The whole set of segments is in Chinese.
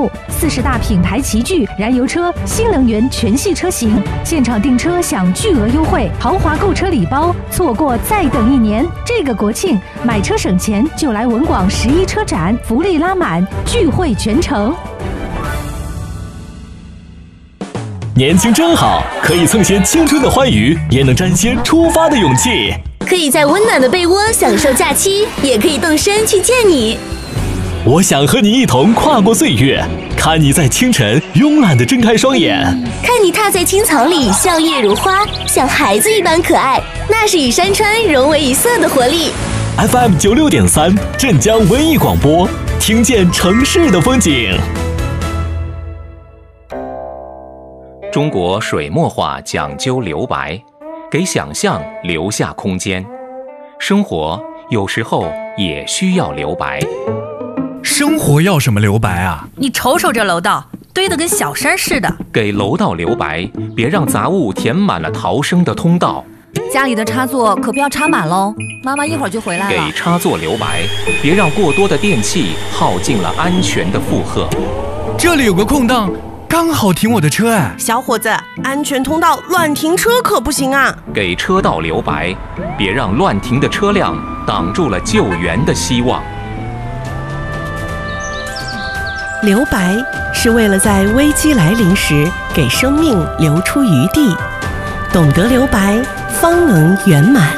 目，40大品牌齐聚，燃油车、新能源全系车型，现场订车享巨额优惠，豪华购车礼包，错过再等1年。这个国庆买车省钱，就来文广11车展，福利拉满，聚会全程。 年轻真好，可以蹭些青春的欢愉，也能沾些出发的勇气。 可以在温暖的被窝享受假期，也可以动身去见你。 我想和你一同跨过岁月，看你在清晨慵懒地睁开双眼， 看你踏在青草里笑靥如花，像孩子一般可爱，那是与山川融为一色的活力。 FM 96.3镇江文艺广播，听见城市的风景。 中国水墨画讲究留白，给想象留下空间。生活有时候也需要留白。 生活要什么留白啊？ 你瞅瞅这楼道，堆得跟小山似的。 给楼道留白，别让杂物填满了逃生的通道。 家里的插座可不要插满喽，妈妈一会儿就回来了。 给插座留白，别让过多的电器耗尽了安全的负荷。 这里有个空档，刚好停我的车哎。 小伙子，安全通道乱停车可不行啊！ 给车道留白，别让乱停的车辆挡住了救援的希望。 留白是为了在危机来临时给生命留出余地，懂得留白，方能圆满。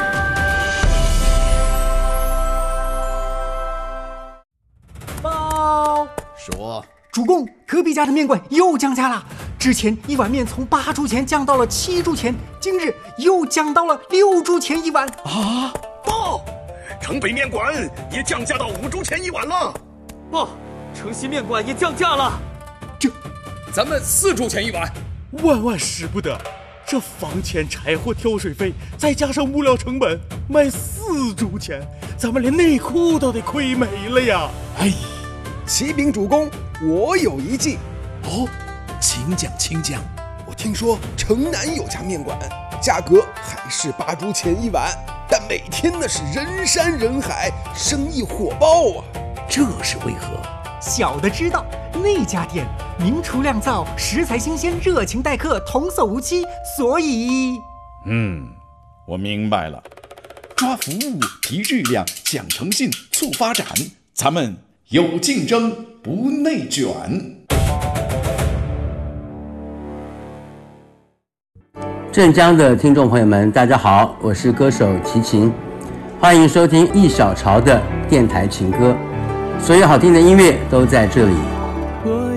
报说，主公，隔壁家的面馆又降价了。之前1碗面从8铢钱降到了7铢钱，今日又降到了6铢钱1碗。 啊！报，城北面馆也降价到5铢钱1碗了。 报，城西面馆也降价了。 咱们4铢钱1碗。 万万使不得！这房钱、柴火、挑水费，再加上物料成本，卖4铢钱，咱们连内裤都得亏没了呀！ 哎，启禀主公，我有一计。 哦，请讲，请讲。 我听说城南有家面馆，价格还是8铢钱1碗，但每天那是人山人海，生意火爆啊！ 这是为何？ 小的知道，那家店名厨酿造，食材新鲜，热情待客，童叟无欺，所以…… 我明白了。抓服务，提质量，讲诚信，促发展，咱们有竞争，不内卷。 镇江的听众朋友们，大家好，我是歌手齐秦，欢迎收听一小潮的电台情歌，所有好听的音乐都在这里。